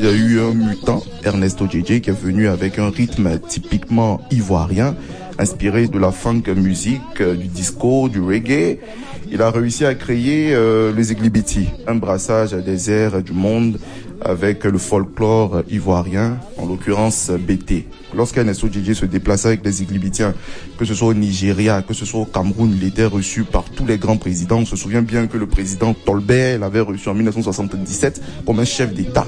y a eu un mutant, Ernesto Djedje, qui est venu avec un rythme typiquement ivoirien, inspiré de la funk musique, du disco, du reggae. Il a réussi à créer les Iglibiti, un brassage des airs du monde avec le folklore ivoirien, en l'occurrence BT. Lorsqu'Ernesto Djedje se déplaçait avec les Iglibitiens, que ce soit au Nigeria, que ce soit au Cameroun, il était reçu par tous les grands présidents. On se souvient bien que le président Tolbert l'avait reçu en 1977 comme un chef d'État.